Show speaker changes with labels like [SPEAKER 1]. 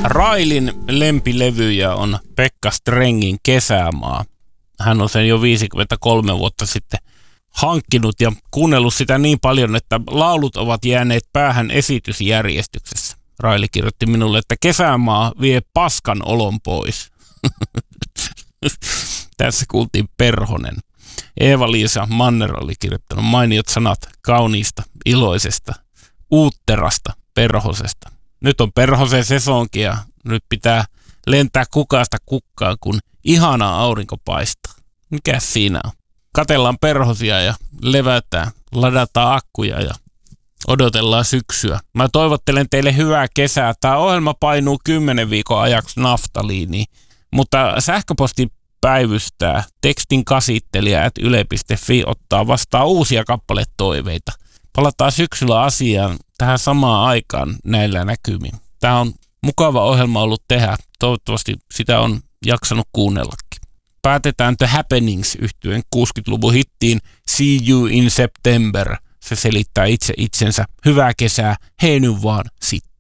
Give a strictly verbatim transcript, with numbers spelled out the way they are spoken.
[SPEAKER 1] Railin lempilevyjä on Pekka Strengin Kesämaa. Hän on sen jo viisikymmentäkolme vuotta sitten hankkinut ja kuunnellut sitä niin paljon, että laulut ovat jääneet päähän esitysjärjestyksessä. Raili kirjoitti minulle, että Kesämaa vie paskan olon pois. Tässä kuultiin Perhonen. Eeva-Liisa Manner oli kirjoittanut mainiot sanat kauniista, iloisesta, uutterasta Perhosesta. Nyt on Perhosen sesonki ja nyt pitää lentää kukasta kukkaan, kun ihana aurinko paistaa. Mikäs siinä on? Katellaan perhosia ja levätään, ladataan akkuja ja odotellaan syksyä. Mä toivottelen teille hyvää kesää. Tämä ohjelma painuu kymmenen viikon ajaksi naftaliiniin, mutta sähköposti päivystää. Tekstin kasittelija at yle piste fi ottaa vastaan uusia kappaletoiveita. Palataan syksyllä asiaan tähän samaan aikaan näillä näkymin. Tämä on mukava ohjelma ollut tehdä. Toivottavasti sitä on jaksanut kuunnellakin. Päätetään The Happenings -yhtyeen kuusikymmentäluvun hittiin See You in September. Se selittää itse itsensä. Hyvää kesää, hei nyt vaan sit.